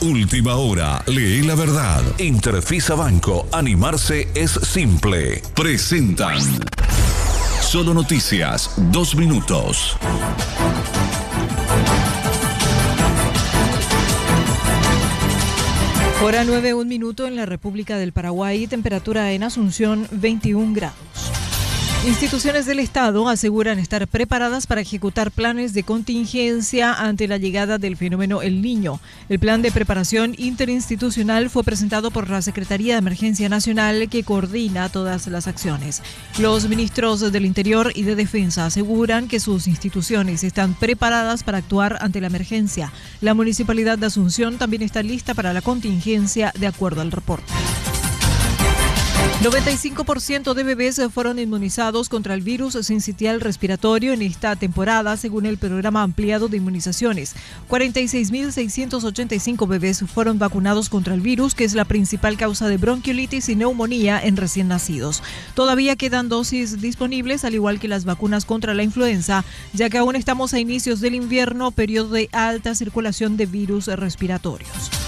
Última hora, lee la verdad. Interfisa Banco, animarse es simple. Presentan Solo Noticias, 2 minutos. Hora 9, 1 minuto en la República del Paraguay, temperatura en Asunción 21 grados. Instituciones del Estado aseguran estar preparadas para ejecutar planes de contingencia ante la llegada del fenómeno El Niño. El plan de preparación interinstitucional fue presentado por la Secretaría de Emergencia Nacional, que coordina todas las acciones. Los ministros del Interior y de Defensa aseguran que sus instituciones están preparadas para actuar ante la emergencia. La Municipalidad de Asunción también está lista para la contingencia, de acuerdo al reporte. 95% de bebés fueron inmunizados contra el virus sincitial respiratorio en esta temporada, según el programa ampliado de inmunizaciones. 46.685 bebés fueron vacunados contra el virus, que es la principal causa de bronquiolitis y neumonía en recién nacidos. Todavía quedan dosis disponibles, al igual que las vacunas contra la influenza, ya que aún estamos a inicios del invierno, periodo de alta circulación de virus respiratorios.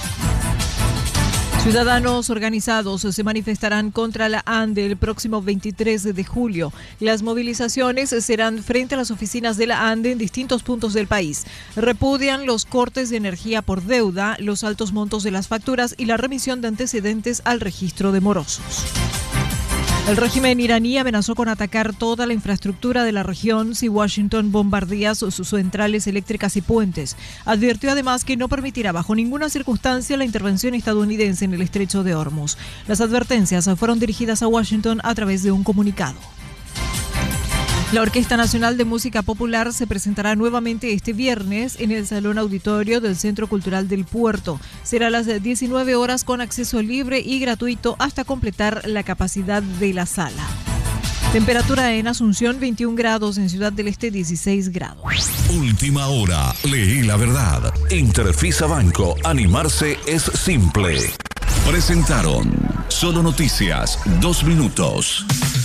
Ciudadanos organizados se manifestarán contra la ANDE el próximo 23 de julio. Las movilizaciones serán frente a las oficinas de la ANDE en distintos puntos del país. Repudian los cortes de energía por deuda, los altos montos de las facturas y la remisión de antecedentes al registro de morosos. El régimen iraní amenazó con atacar toda la infraestructura de la región si Washington bombardea sus centrales eléctricas y puentes. Advirtió además que no permitirá bajo ninguna circunstancia la intervención estadounidense en el estrecho de Hormuz. Las advertencias fueron dirigidas a Washington a través de un comunicado. La Orquesta Nacional de Música Popular se presentará nuevamente este viernes en el Salón Auditorio del Centro Cultural del Puerto. Será a las 19 horas con acceso libre y gratuito hasta completar la capacidad de la sala. Temperatura en Asunción 21 grados, en Ciudad del Este 16 grados. Última hora, lee la verdad. Interfisa Banco, animarse es simple. Presentaron Solo Noticias, 2 minutos.